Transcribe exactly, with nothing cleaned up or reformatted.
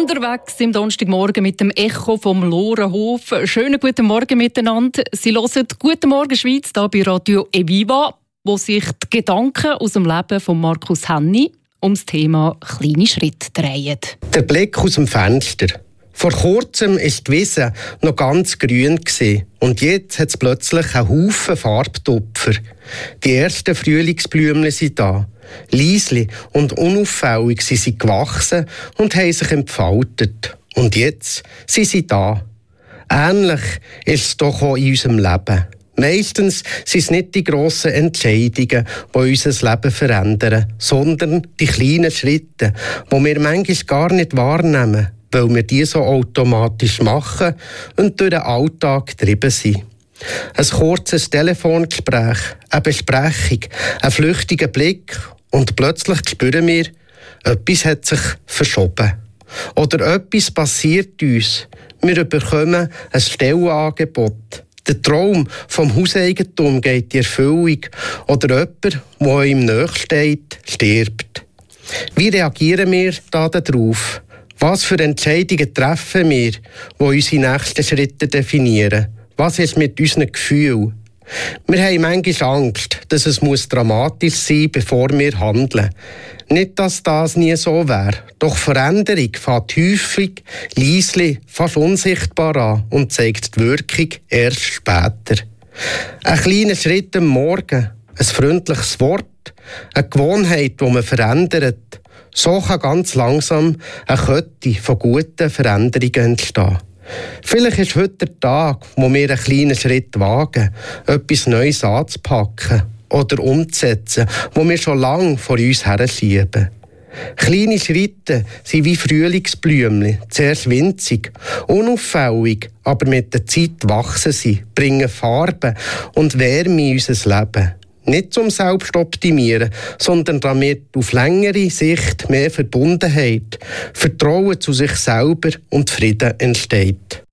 Unterwegs im Donnerstagmorgen mit dem Echo vom Lorenhof. Schönen guten Morgen miteinander. Sie hören «Guten Morgen Schweiz» hier bei Radio Eviva, wo sich die Gedanken aus dem Leben von Markus Henny ums Thema kleine Schritte drehen. Der Blick aus dem Fenster. Vor kurzem war die Wiese noch ganz grün und jetzt hat es plötzlich einen Haufen Farbtupfer. Die ersten Frühlingsblümchen sind da. Leislich und unauffällig sind sie gewachsen und haben sich entfaltet. Und jetzt sind sie da. Ähnlich ist es doch auch in unserem Leben. Meistens sind es nicht die grossen Entscheidungen, die unser Leben verändern, sondern die kleinen Schritte, die wir manchmal gar nicht wahrnehmen, weil wir die so automatisch machen und durch den Alltag getrieben sind. Ein kurzes Telefongespräch, eine Besprechung, ein flüchtiger Blick und plötzlich spüren wir, etwas hat sich verschoben. Oder etwas passiert uns. Wir bekommen ein Stellenangebot. Der Traum vom Hauseigentum geht in Erfüllung. Oder jemand, der ihm nahe steht, stirbt. Wie reagieren wir da darauf? Was für Entscheidungen treffen wir, die unsere nächsten Schritte definieren? Was ist mit unseren Gefühlen? Wir haben manchmal Angst, dass es dramatisch sein muss, bevor wir handeln. Nicht, dass das nie so wäre. Doch Veränderung fängt häufig, leislich, fast unsichtbar an und zeigt die Wirkung erst später. Ein kleiner Schritt am Morgen, ein freundliches Wort, eine Gewohnheit, die man verändert. So kann ganz langsam eine Kette von guten Veränderungen entstehen. Vielleicht ist heute der Tag, wo wir einen kleinen Schritt wagen, etwas Neues anzupacken oder umzusetzen, wo wir schon lange vor uns herschieben. Kleine Schritte sind wie Frühlingsblümchen, zuerst winzig, unauffällig, aber mit der Zeit wachsen sie, bringen Farbe und Wärme in unser Leben. Nicht zum Selbstoptimieren, sondern damit auf längere Sicht mehr Verbundenheit, Vertrauen zu sich selber und Frieden entsteht.